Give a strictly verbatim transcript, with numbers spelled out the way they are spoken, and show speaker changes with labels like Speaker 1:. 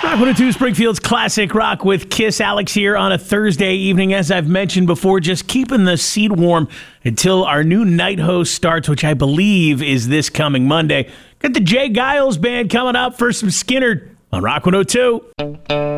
Speaker 1: Rock one oh two Springfield's Classic Rock with Kiss. Alex here on a Thursday evening. As I've mentioned before, just keeping the seat warm until our new night host starts, which I believe is this coming Monday. Got the Jay Giles Band coming up for some Skinner on Rock one oh two.